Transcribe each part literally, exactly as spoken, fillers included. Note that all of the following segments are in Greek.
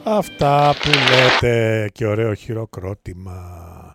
Αυτά που λέτε και ωραίο χειροκρότημα.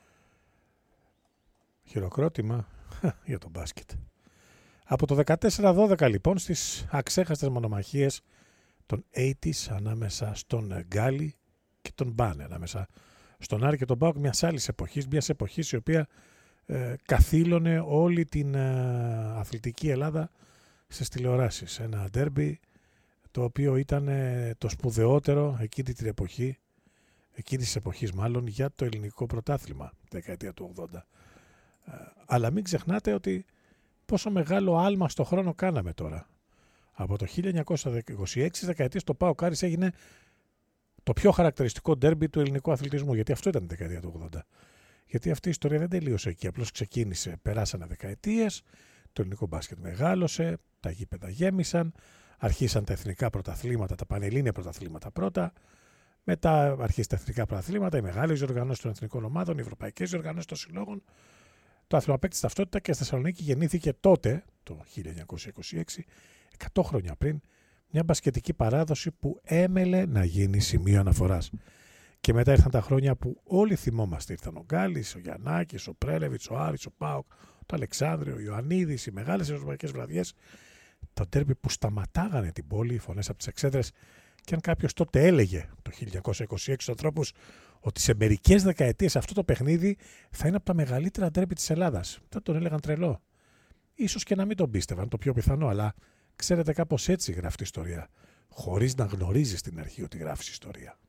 Χειροκρότημα για το μπάσκετ. Από το δεκατέσσερα δώδεκα λοιπόν στις αξέχαστες μονομαχίες των ογδόντα ανάμεσα στον Γκάλι και τον Μπάνε, ανάμεσα στον Άρη και τον ΠΑΟΚ, μιας άλλης εποχής, μιας εποχής η οποία ε, καθήλωνε όλη την ε, αθλητική Ελλάδα στις τηλεοράσεις. Ένα ντέρμπι το οποίο ήταν ε, το σπουδαιότερο εκείνη την εποχή, εκείνη της εποχής μάλλον, για το ελληνικό πρωτάθλημα, δεκαετία του ογδόντα. Ε, αλλά μην ξεχνάτε ότι πόσο μεγάλο άλμα στο χρόνο κάναμε τώρα. Από το χίλια εννιακόσια είκοσι έξι δεκαετίες το ΠΑΟΚ Άρης έγινε το πιο χαρακτηριστικό ντέρμπι του ελληνικού αθλητισμού, γιατί αυτό ήταν η δεκαετία του ογδόντα. Γιατί αυτή η ιστορία δεν τελείωσε εκεί, απλώς ξεκίνησε, περάσανε δεκαετίες, το ελληνικό μπάσκετ μεγάλωσε, τα γήπεδα γέμισαν, αρχίσαν τα εθνικά πρωταθλήματα, τα πανελλήνια πρωταθλήματα πρώτα, μετά αρχίσαν τα εθνικά πρωταθλήματα, οι μεγάλες διοργανώσεις των εθνικών ομάδων, οι ευρωπαϊκές διοργανώσεις των συλλόγων. Το άθλημα απέκτησε ταυτότητα και στη Θεσσαλονίκη γεννήθηκε τότε, το χίλια εννιακόσια είκοσι έξι, εκατό χρόνια πριν, μια μπασκετική παράδοση που έμελε να γίνει σημείο αναφοράς. Και μετά ήρθαν τα χρόνια που όλοι θυμόμαστε. Ήρθαν ο Γκάλης, ο Γιαννάκης, ο Πρέλεβιτς, ο Άρης, ο ΠΑΟΚ, το Αλεξάνδριο, ο Ιωαννίδης, οι μεγάλες ευρωπαϊκές βραδιές. Τα ντέρμπι που σταματάγανε την πόλη, οι φωνές από τις εξέδρες. Και αν κάποιος τότε έλεγε, το χίλια εννιακόσια είκοσι έξι, στους ανθρώπους, ότι σε μερικές δεκαετίες αυτό το παιχνίδι θα είναι από τα μεγαλύτερα ντέρμπι της Ελλάδας, θα τον έλεγαν τρελό. Ίσως και να μην τον πίστευαν, το πιο πιθανό, αλλά ξέρετε, κάπως έτσι γράφει η ιστορία, χωρίς να γνωρίζεις στην αρχή ότι γράφεις ιστορία.